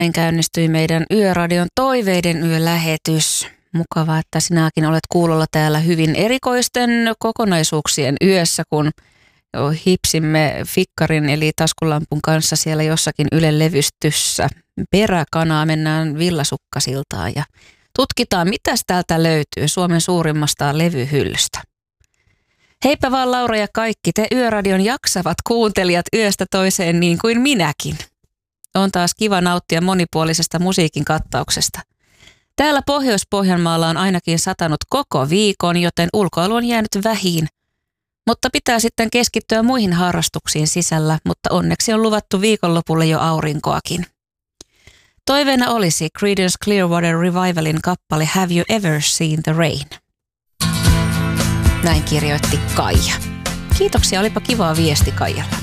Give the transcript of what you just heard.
näin käynnistyi meidän Yöradion toiveiden yölähetys. Mukavaa, että sinäkin olet kuulolla täällä hyvin erikoisten kokonaisuuksien yössä, kun hipsimme fikkarin eli taskulampun kanssa siellä jossakin Ylen levystyssä. Peräkanaa mennään Villasukkasiltaan ja tutkitaan, mitäs täältä löytyy Suomen suurimmasta levyhyllystä. Heipä vaan Laura ja kaikki te Yöradion jaksavat kuuntelijat yöstä toiseen niin kuin minäkin. On taas kiva nauttia monipuolisesta musiikin kattauksesta. Täällä Pohjois-Pohjanmaalla on ainakin satanut koko viikon, joten ulkoilu on jäänyt vähiin. Mutta pitää sitten keskittyä muihin harrastuksiin sisällä, mutta onneksi on luvattu viikonlopulle jo aurinkoakin. Toiveena olisi Creedence Clearwater Revivalin kappale Have You Ever Seen the Rain? Näin kirjoitti Kaija. Kiitoksia, olipa kivaa viesti Kaijalla.